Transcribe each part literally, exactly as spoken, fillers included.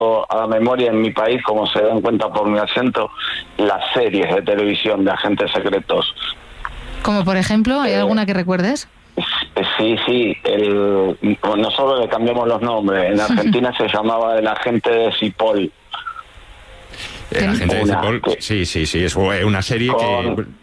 a la memoria en mi país, como se dan cuenta por mi acento, las series de televisión de agentes secretos. Como por ejemplo, ¿hay eh, alguna que recuerdes? Sí, sí, el, nosotros le cambiamos los nombres. En Argentina se llamaba El Agente de Cipoll. El Agente de Cipoll, que, sí, sí, sí, es una serie con, que...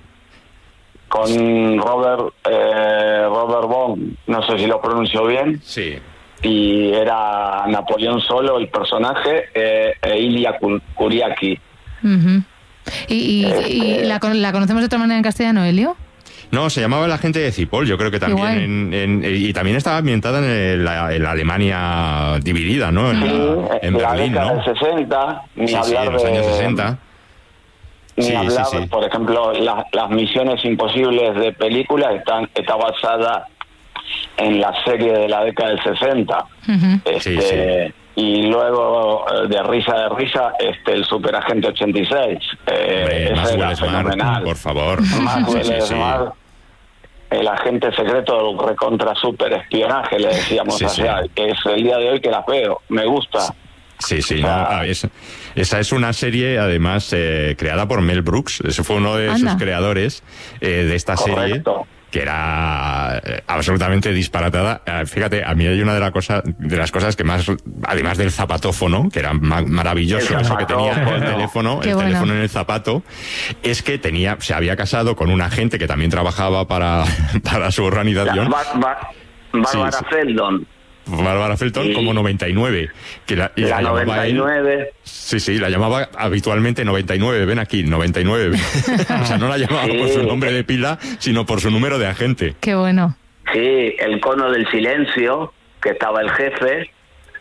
Con Robert, eh, Robert Bond, no sé si lo pronuncio bien. Sí. Y era Napoleón Solo el personaje, eh, e Ilya Kuriaki. Uh-huh. ¿Y, y, este... y la, la conocemos de otra manera en castellano, Elio? No, se llamaba El Agente de Cipoll, yo creo que también en, en, y también estaba ambientada en, el, la, en la Alemania dividida, ¿no? En, sí, la, en la Berlín, década ¿no? del sesenta, ni sí, hablar sí, en los de, años sesenta. Ni sí, hablar, sí, sí. Por ejemplo, la, las Misiones Imposibles de películas están está basada en la serie de la década del sesenta. Uh-huh. Este, sí, sí. Y luego, de risa de risa, este el Superagente ochenta y seis. Eh, Hombre, ese era fenomenal. Por favor. Maxwell sí, sí, Smart, sí. El agente secreto del recontra super espionaje, le decíamos sí, allá. sí. Es el día de hoy que las veo. Me gusta. Sí, sí, o sea, no, es, esa es una serie, además, eh, creada por Mel Brooks. Ese fue uno de Anda. sus creadores eh, de esta Correcto. serie, que era eh, absolutamente disparatada. Eh, fíjate, a mí hay una de, la cosa, de las cosas que más, además del zapatófono, que era ma- maravilloso, eso que tenía el teléfono, Qué el bueno. teléfono en el zapato, es que tenía, se había casado con un agente que también trabajaba para, para su organización. La, ba, ba, Bárbara sí, sí. Feldon. Bárbara Felton, sí. Como noventa y nueve. Que la, y la, la noventa y nueve. Él, sí, sí, la llamaba habitualmente noventa y nueve, ven aquí, noventa y nueve. O sea, no la llamaba sí. por su nombre de pila, sino por su número de agente. Qué bueno. Sí, el cono del silencio, que estaba el jefe,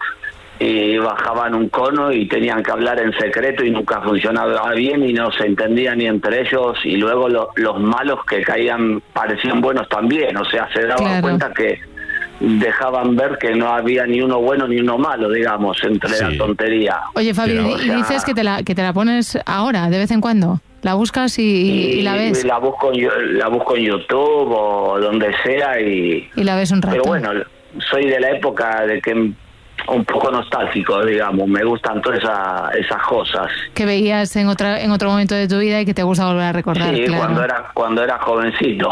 y bajaban un cono y tenían que hablar en secreto y nunca funcionaba bien y no se entendía ni entre ellos, y luego lo, los malos que caían parecían buenos también, o sea, se daban claro. cuenta que dejaban ver que no había ni uno bueno ni uno malo, digamos, entre sí. la tontería. Oye, Fabi, Pero, y o sea, dices que te la que te la pones ahora, de vez en cuando. ¿La buscas y, y, y la ves? Y la busco, la busco en YouTube o donde sea y... Y la ves un rato. Pero bueno, soy de la época de que... un poco nostálgico, digamos, me gustan todas esa, esas cosas que veías en otra en otro momento de tu vida y que te gusta volver a recordar. Sí, claro. cuando era cuando era jovencito.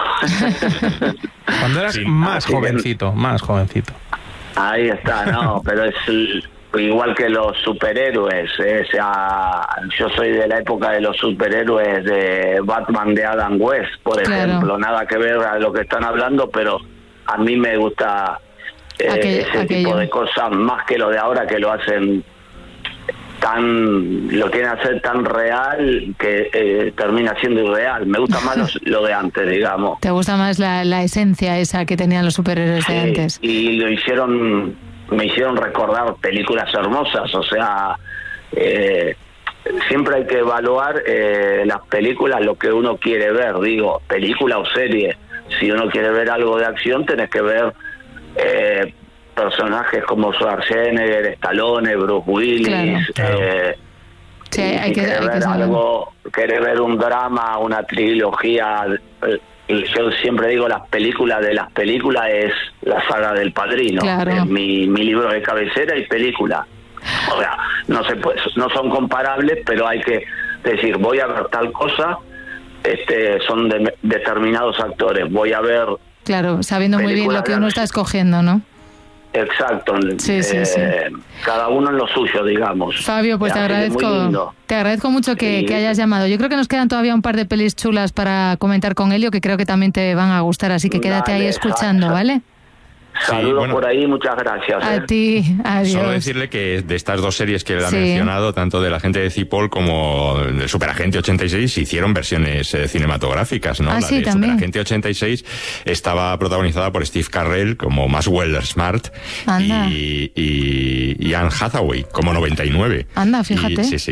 Cuando eras sí. más Así jovencito, que... más jovencito. Ahí está, no, pero es igual que los superhéroes. O sea, yo soy de la época de los superhéroes de Batman de Adam West, por claro. ejemplo, nada que ver a lo que están hablando, pero a mí me gusta Eh, Aquel, ese aquello. tipo de cosas más que lo de ahora, que lo hacen tan lo quieren hacer tan real que eh, termina siendo irreal. Me gusta más los, lo de antes, digamos. ¿Te gusta más la, la esencia esa que tenían los superhéroes sí, de antes? Y lo hicieron me hicieron recordar películas hermosas, o sea, eh, siempre hay que evaluar eh, las películas, lo que uno quiere ver, digo, película o serie. Si uno quiere ver algo de acción, tenés que ver Eh, personajes como Schwarzenegger, Stallone, Bruce Willis. Claro, claro. Eh, sí, hay, hay que, querés hay ver que algo, querés ver un drama, una trilogía. Eh, yo siempre digo, las películas de las películas es la saga del Padrino. Claro. Es mi, mi libro de cabecera y película. O sea, no se puede, no son comparables, pero hay que decir, voy a ver tal cosa, este, son de determinados actores, voy a ver. Claro, sabiendo muy bien lo que uno está escogiendo, ¿no? Exacto. Sí, sí, eh, sí. Cada uno en lo suyo, digamos. Fabio, pues te agradezco, te agradezco mucho que, sí. que hayas llamado. Yo creo que nos quedan todavía un par de pelis chulas para comentar con Elio, que creo que también te van a gustar, así que quédate Dale, ahí escuchando, exacto. ¿vale? Saludos sí, bueno, por ahí, muchas gracias. A eh. ti, adiós. Solo decirle que de estas dos series que él ha sí. mencionado, tanto del Agente de Cipoll como del Superagente ochenta y seis, hicieron versiones eh, cinematográficas, ¿no? Ah, La sí, de también. Superagente ochenta y seis estaba protagonizada por Steve Carell como Maxwell Smart y, y, y Anne Hathaway como noventa y nueve. Anda, fíjate. Y, sí, sí.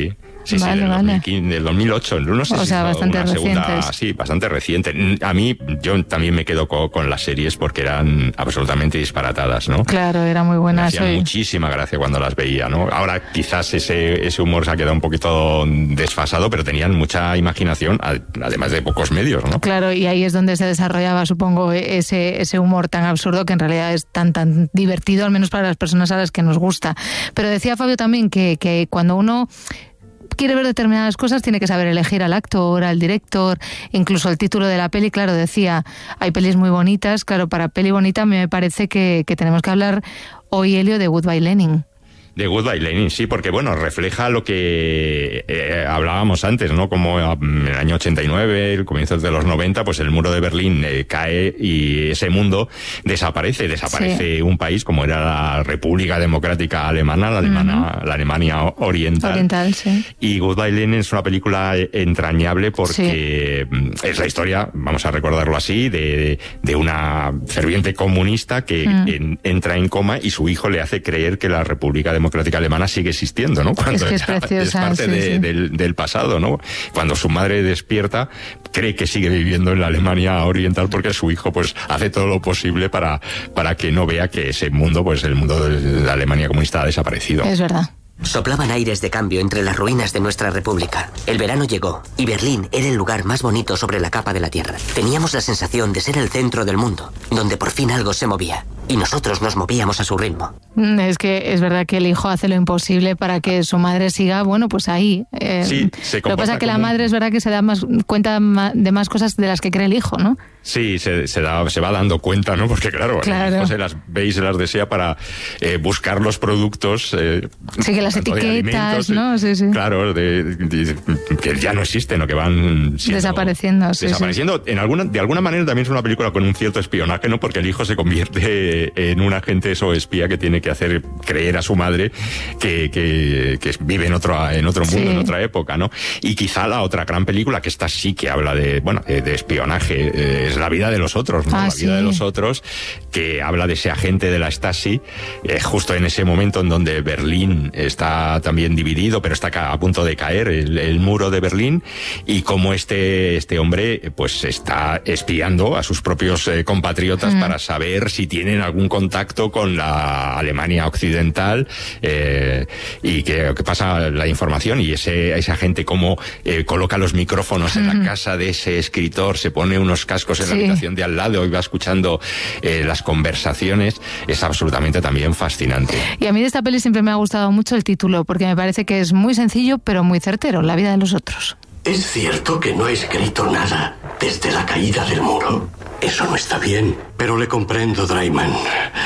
Sí, vale, sí, del, vale. dos mil quince, del dos mil ocho. No sé o si sea, bastante una segunda, recientes. sí, bastante reciente. A mí, yo también me quedo con, con las series porque eran absolutamente disparatadas, ¿no? Claro, era muy buena. Me hacían soy... muchísima gracia cuando las veía, ¿no? Ahora quizás ese, ese humor se ha quedado un poquito desfasado, pero tenían mucha imaginación, además de pocos medios, ¿no? Claro, y ahí es donde se desarrollaba, supongo, ese, ese humor tan absurdo que en realidad es tan, tan divertido, al menos para las personas a las que nos gusta. Pero decía Fabio también que, que cuando uno quiere ver determinadas cosas tiene que saber elegir al actor, al director, incluso el título de la peli. Claro, decía, hay pelis muy bonitas. Claro, para peli bonita me parece que, que tenemos que hablar hoy, Elio, de Goodbye Lenin. De Goodbye Lenin, sí, porque bueno, refleja lo que eh, hablábamos antes, ¿no? Como en el año ochenta y nueve, el comienzo de los noventa, pues el muro de Berlín eh, cae y ese mundo desaparece, desaparece sí. un país como era la República Democrática Alemana, la, alemana, uh-huh. la Alemania Oriental. Oriental, sí. Y Goodbye Lenin es una película entrañable porque sí. es la historia, vamos a recordarlo así, de, de una ferviente comunista que uh-huh. en, entra en coma y su hijo le hace creer que la República Democrática Democrática Alemana sigue existiendo, ¿no? Cuando es que es preciosa, es parte sí, de, sí. Del, del pasado, ¿no? Cuando su madre despierta, cree que sigue viviendo en la Alemania Oriental porque su hijo, pues, hace todo lo posible para, para que no vea que ese mundo, pues, el mundo de la Alemania comunista ha desaparecido. Es verdad. Soplaban aires de cambio entre las ruinas de nuestra república. El verano llegó y Berlín era el lugar más bonito sobre la capa de la tierra. Teníamos la sensación de ser el centro del mundo, donde por fin algo se movía. Y nosotros nos movíamos a su ritmo. Es que es verdad que el hijo hace lo imposible para que su madre siga, bueno, pues ahí. Eh, sí, se lo que pasa es que la un... madre es verdad que se da más cuenta de más cosas de las que cree el hijo, ¿no? Sí, se, se, da, se va dando cuenta, ¿no? Porque claro, claro. el hijo se las ve y se las desea para eh, buscar los productos. Eh, sí, que las etiquetas, ¿no? Sí, sí. Claro, de, de, de, que ya no existen o que van siendo, desapareciendo. Sí, desapareciendo. Sí. En alguna, de alguna manera también es una película con un cierto espionaje, ¿no? Porque el hijo se convierte en un agente o espía que tiene que hacer creer a su madre que, que, que vive en otro, en otro mundo, sí. en otra época, ¿no? Y quizá la otra gran película, que esta sí que habla de, bueno, de, de espionaje, eh, es La vida de los otros, ¿no? Ah, la sí. vida de los otros, que habla de ese agente de la Stasi, eh, justo en ese momento en donde Berlín está también dividido, pero está a punto de caer el, el muro de Berlín, y cómo este, este hombre, pues, está espiando a sus propios eh, compatriotas mm. para saber si tienen algún contacto con la Alemania occidental, eh, y que, que pasa la información, y ese, ese agente como eh, coloca los micrófonos en mm. la casa de ese escritor, se pone unos cascos en sí. la habitación de al lado y va escuchando eh, las conversaciones, es absolutamente también fascinante. Y a mí de esta peli siempre me ha gustado mucho el título, porque me parece que es muy sencillo pero muy certero, La vida de los otros. ¿Es cierto que no he escrito nada desde la caída del muro? Eso no está bien, pero le comprendo, Draiman.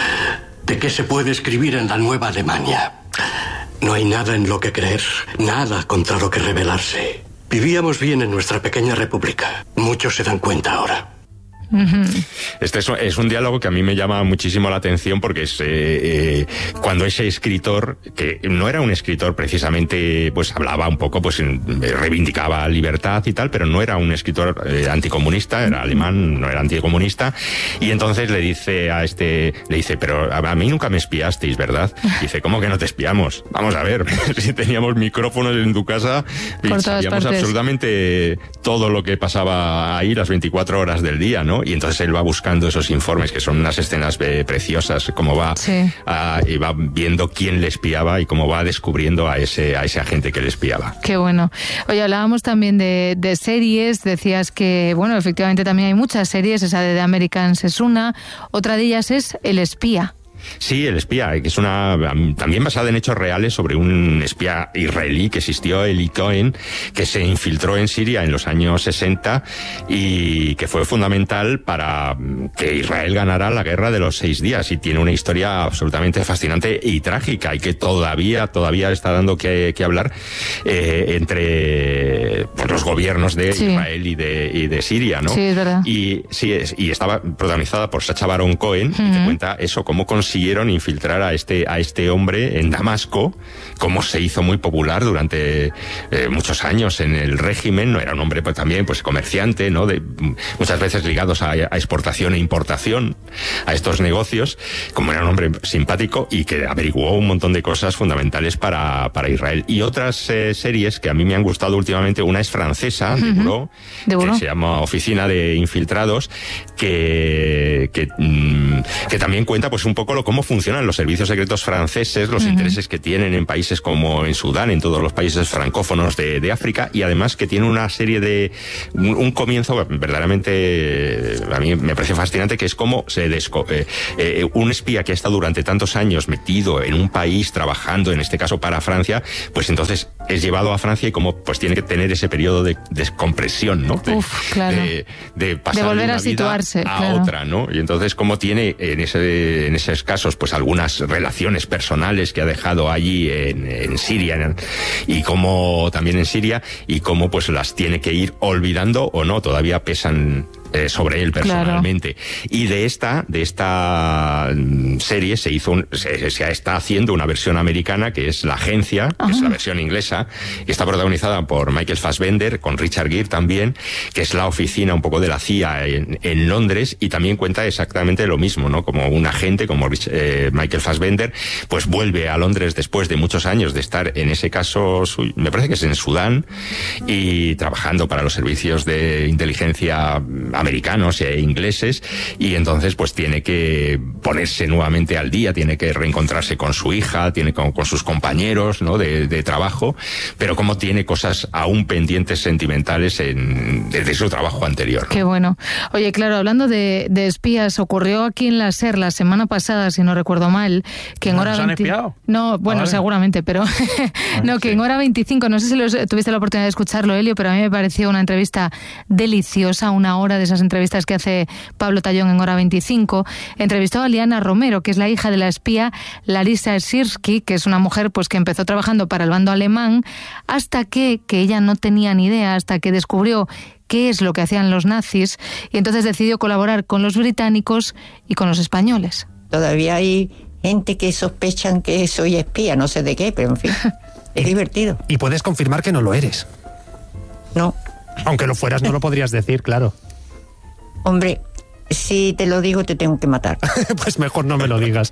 ¿De qué se puede escribir en la nueva Alemania? No hay nada en lo que creer, nada contra lo que rebelarse. Vivíamos bien en nuestra pequeña república. Muchos se dan cuenta ahora. Este es, es un diálogo que a mí me llama muchísimo la atención porque es eh, eh, cuando ese escritor, que no era un escritor precisamente, pues hablaba un poco, pues reivindicaba libertad y tal, pero no era un escritor eh, anticomunista, era alemán, no era anticomunista, y entonces le dice a este, le dice, pero a mí nunca me espiasteis, ¿verdad? Dice, ¿cómo que no te espiamos? Vamos a ver, si teníamos micrófonos en tu casa y sabíamos absolutamente todo lo que pasaba ahí las veinticuatro horas del día, ¿no? Y entonces él va buscando esos informes, que son unas escenas eh, preciosas, cómo va sí. a, y va viendo quién le espiaba y cómo va descubriendo a ese a ese agente que le espiaba. Qué bueno. Oye, hablábamos también de, de series, decías que, bueno, efectivamente también hay muchas series, esa de The Americans es una, otra de ellas es El espía. Sí, El espía, que es una también basada en hechos reales sobre un espía israelí que existió, Eli Cohen, que se infiltró en Siria en los años sesenta y que fue fundamental para que Israel ganara la guerra de los seis días, y tiene una historia absolutamente fascinante y trágica, y que todavía todavía está dando que, que hablar eh, entre pues, los gobiernos de sí. Israel y de, y de Siria, ¿no? Sí, es verdad. Y sí, es, y estaba protagonizada por Sacha Baron Cohen, uh-huh. y que cuenta eso, cómo consiguió consiguieron infiltrar a este, a este hombre en Damasco, cómo se hizo muy popular durante eh, muchos años en el régimen. No era un hombre pues, también pues comerciante, ¿no? De, muchas veces ligados a, a exportación e importación, a estos negocios, como era un hombre simpático y que averiguó un montón de cosas fundamentales para, para Israel. Y otras eh, series que a mí me han gustado últimamente, una es francesa, uh-huh. de Bureau, de Bureau, que se llama Oficina de Infiltrados, que, que, mmm, que también cuenta pues un poco lo, cómo funcionan los servicios secretos franceses, los uh-huh. intereses que tienen en países como en Sudán, en todos los países francófonos de, de África, y además que tiene una serie de un, un comienzo verdaderamente a mí me parece fascinante, que es cómo se desco eh, eh, un espía que ha estado durante tantos años metido en un país trabajando, en este caso para Francia, pues entonces es llevado a Francia y cómo pues tiene que tener ese periodo de descompresión, ¿no? De, Uf, claro. de, de pasar de volver de una a situarse vida a claro. otra, ¿no? Y entonces cómo tiene en ese en esos casos pues algunas relaciones personales que ha dejado allí en, en Siria en, y cómo también en Siria y cómo pues las tiene que ir olvidando o no, todavía pesan Eh, sobre él personalmente. Claro. Y de esta de esta serie se hizo un, se, se está haciendo una versión americana que es La Agencia, que es la versión inglesa, que está protagonizada por Michael Fassbender, con Richard Gere también, que es la oficina un poco de la C I A en, en Londres, y también cuenta exactamente lo mismo, ¿no? Como un agente, como Rich, eh, Michael Fassbender, pues vuelve a Londres después de muchos años de estar en ese caso, me parece que es en Sudán, y trabajando para los servicios de inteligencia americanos e ingleses, y entonces pues tiene que ponerse nuevamente al día, tiene que reencontrarse con su hija, tiene con, con sus compañeros, ¿no? de, de trabajo, pero como tiene cosas aún pendientes sentimentales en, desde su trabajo anterior, ¿no? Qué bueno. Oye, claro, hablando de, de espías, ocurrió aquí en la SER la semana pasada, si no recuerdo mal, que en ¿Nos hora han veinte... espiado? No, bueno, ah, vale. seguramente, pero no, que sí. En hora veinticinco, no sé si los, tuviste la oportunidad de escucharlo, Elio, pero a mí me pareció una entrevista deliciosa, una hora de esas entrevistas que hace Pablo Tallón en hora veinticinco. Entrevistó a Liana Romero, que es la hija de la espía Larisa Sirsky, que es una mujer pues que empezó trabajando para el bando alemán, hasta que, que ella no tenía ni idea, hasta que descubrió qué es lo que hacían los nazis, y entonces decidió colaborar con los británicos y con los españoles. Todavía hay gente que sospechan que soy espía, no sé de qué, pero en fin, es divertido. Y puedes confirmar que no lo eres. No. Aunque lo fueras, no lo podrías decir, claro. Hombre, si te lo digo, te tengo que matar. Pues mejor no me lo digas.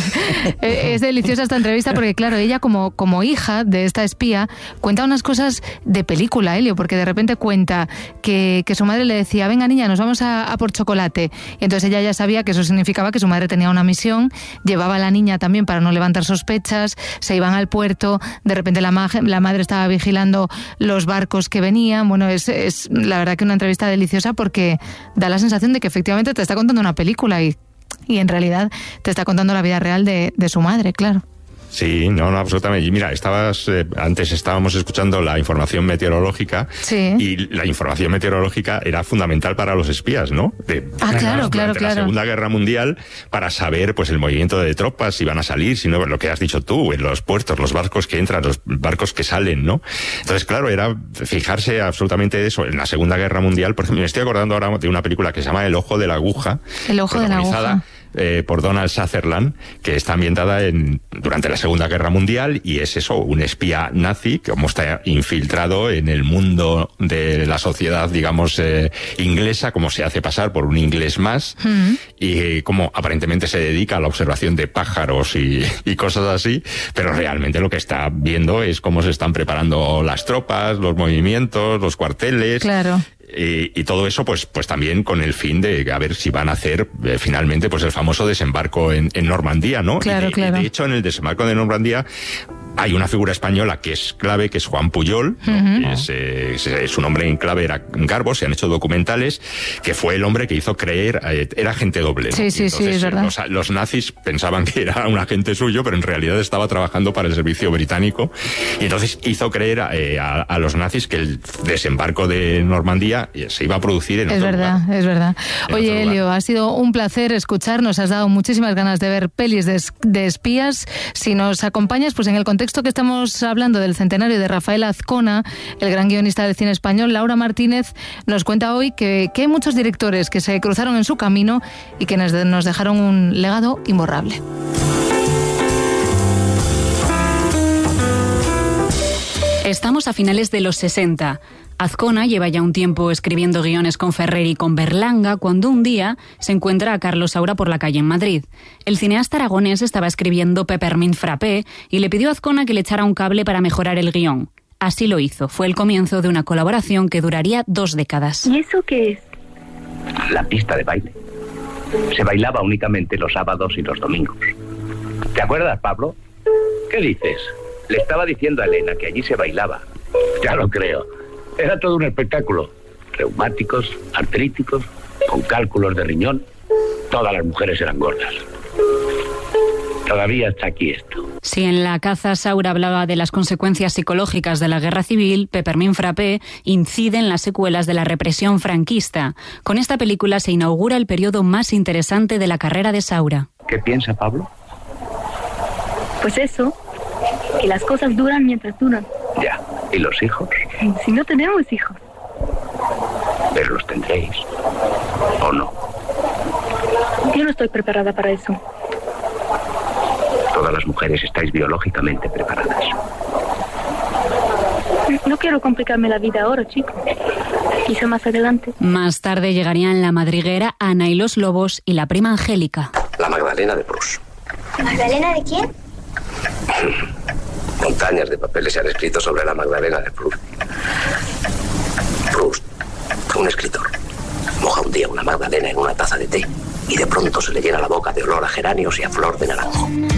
Es deliciosa esta entrevista porque, claro, ella como, como hija de esta espía cuenta unas cosas de película, Elio, porque de repente cuenta que, que su madre le decía, venga niña, nos vamos a, a por chocolate. Y entonces ella ya sabía que eso significaba que su madre tenía una misión, llevaba a la niña también para no levantar sospechas, se iban al puerto, de repente la, ma- la madre estaba vigilando los barcos que venían. Bueno, es, es la verdad que una entrevista deliciosa porque da la sensación de que efectivamente te está contando una película y, y en realidad te está contando la vida real de, de su madre, claro. Sí, no, no, absolutamente. Y mira, estabas, eh, antes estábamos escuchando la información meteorológica, sí. Y la información meteorológica era fundamental para los espías, ¿no? De, ah, claro, claro, durante claro. la Segunda Guerra Mundial, para saber, pues, el movimiento de tropas, si van a salir, si no, lo que has dicho tú, en los puertos, los barcos que entran, los barcos que salen, ¿no? Entonces, claro, era fijarse absolutamente de eso. En la Segunda Guerra Mundial, por ejemplo, me estoy acordando ahora de una película que se llama El Ojo de la Aguja. El Ojo de la Aguja. Eh, por Donald Sutherland, que está ambientada en, durante la Segunda Guerra Mundial, y es eso, un espía nazi, que como está infiltrado en el mundo de la sociedad, digamos, eh, inglesa, como se hace pasar por un inglés más, mm. y eh, como aparentemente se dedica a la observación de pájaros y, y cosas así, pero realmente lo que está viendo es cómo se están preparando las tropas, los movimientos, los cuarteles. Claro. Y, y todo eso, pues, pues también con el fin de a ver si van a hacer eh, finalmente, pues el famoso desembarco en, en Normandía, ¿no? Claro, y de, claro. Y de hecho, en el desembarco de Normandía hay una figura española que es clave, que es Juan Pujol, ¿no? Uh-huh. es, eh, es, su nombre en clave era Garbo, se han hecho documentales, que fue el hombre que hizo creer, eh, era agente doble, ¿no? Sí, sí, entonces, sí, es verdad. Los, los nazis pensaban que era un agente suyo, pero en realidad estaba trabajando para el servicio británico, y entonces hizo creer eh, a, a los nazis que el desembarco de Normandía se iba a producir en es otro verdad, lugar. Es verdad, en Oye, Elio, ha sido un placer escucharnos, has dado muchísimas ganas de ver pelis de, de espías. Si nos acompañas, pues en el contexto contexto que estamos hablando del centenario de Rafael Azcona, el gran guionista del cine español, Laura Martínez nos cuenta hoy que, que hay muchos directores que se cruzaron en su camino y que nos, nos dejaron un legado imborrable. Estamos a finales de los sesenta. Azcona lleva ya un tiempo escribiendo guiones con Ferrer y con Berlanga cuando un día se encuentra a Carlos Saura por la calle en Madrid. El cineasta aragonés estaba escribiendo Peppermint Frappé y le pidió a Azcona que le echara un cable para mejorar el guión. Así lo hizo. Fue el comienzo de una colaboración que duraría dos décadas. ¿Y eso qué es? La pista de baile. Se bailaba únicamente los sábados y los domingos. ¿Te acuerdas, Pablo? ¿Qué dices? Le estaba diciendo a Elena que allí se bailaba. Ya lo creo. Era todo un espectáculo. Reumáticos, artríticos, con cálculos de riñón. Todas las mujeres eran gordas. Todavía está aquí esto. Si en La caza Saura hablaba de las consecuencias psicológicas de la guerra civil, Peppermint Frappé incide en las secuelas de la represión franquista. Con esta película se inaugura el periodo más interesante de la carrera de Saura. ¿Qué piensa Pablo? Pues eso, que las cosas duran mientras duran. Ya. ¿Y los hijos? Si no tenemos hijos. Pero los tendréis. ¿O no? Yo no estoy preparada para eso. Todas las mujeres estáis biológicamente preparadas. No quiero complicarme la vida ahora, chico. Quizá más adelante. Más tarde llegarían La madriguera, Ana y los lobos y La prima Angélica. La Magdalena de Proust. ¿La Magdalena de quién? Montañas de papeles se han escrito sobre la Magdalena de Proust. Proust, un escritor, moja un día una magdalena en una taza de té y de pronto se le llena la boca de olor a geranios y a flor de naranjo.